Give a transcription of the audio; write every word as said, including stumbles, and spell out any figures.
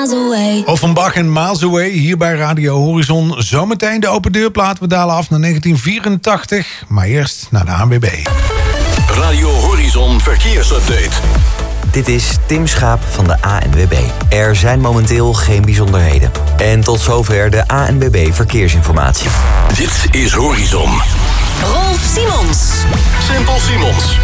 miles away. Offenbach en Miles Away hier bij Radio Horizon. Zometeen de open deurplaat. We dalen af naar negentien vierentachtig. Maar eerst naar de A N W B. Radio Horizon Verkeersupdate. Dit is Tim Schaap van de A N W B. Er zijn momenteel geen bijzonderheden. En tot zover de A N W B Verkeersinformatie. Dit is Horizon. Rolf Simons. Simpel Simons.